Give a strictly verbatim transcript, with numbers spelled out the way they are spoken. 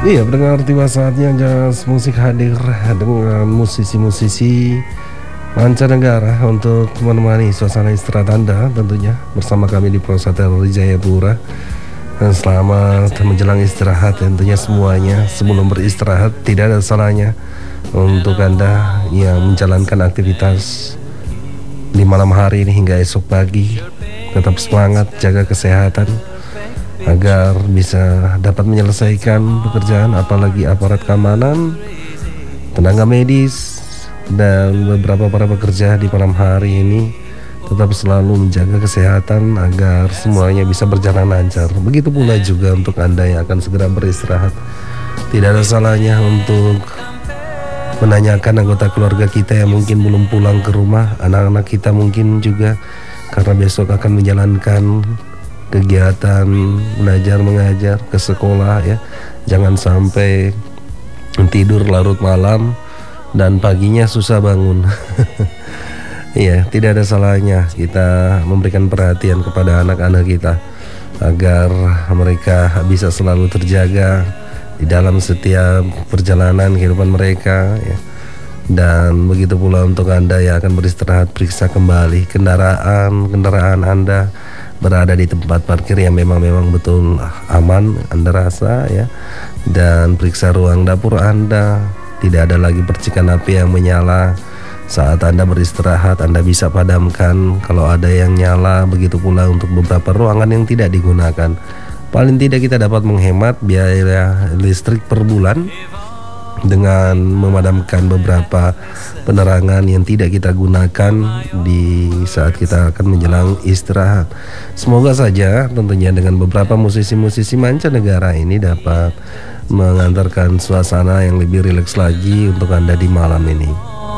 Iya, pendengar, tiba saatnya Jas Musik hadir dengan musisi-musisi mancanegara untuk menemani suasana istirahat Anda tentunya bersama kami di Prosatel Jayapura. Dan selamat menjelang istirahat tentunya semuanya. Sebelum beristirahat tidak ada salahnya untuk Anda yang menjalankan aktivitas di malam hari ini hingga esok pagi tetap semangat, jaga kesehatan agar bisa dapat menyelesaikan pekerjaan, apalagi aparat keamanan, tenaga medis, dan beberapa para pekerja di malam hari ini tetap selalu menjaga kesehatan agar semuanya bisa berjalan lancar. Begitu pula juga untuk Anda yang akan segera beristirahat. Tidak ada salahnya untuk menanyakan anggota keluarga kita yang mungkin belum pulang ke rumah, anak-anak kita mungkin juga karena besok akan menjalankan kegiatan belajar mengajar ke sekolah ya. Jangan sampai tidur larut malam dan paginya susah bangun. Iya, tidak ada salahnya kita memberikan perhatian kepada anak-anak kita agar mereka bisa selalu terjaga di dalam setiap perjalanan kehidupan mereka ya. Dan begitu pula untuk Anda yang akan beristirahat, periksa kembali kendaraan kendaraan Anda berada di tempat parkir yang memang memang betul aman Anda rasa ya. Dan periksa ruang dapur Anda, tidak ada lagi percikan api yang menyala. Saat Anda beristirahat, Anda bisa padamkan kalau ada yang nyala. Begitu pula untuk beberapa ruangan yang tidak digunakan. Paling tidak kita dapat menghemat biaya listrik per bulan dengan memadamkan beberapa penerangan yang tidak kita gunakan di saat kita akan menjelang istirahat. Semoga saja tentunya dengan beberapa musisi-musisi mancanegara ini dapat mengantarkan suasana yang lebih rileks lagi untuk Anda di malam ini.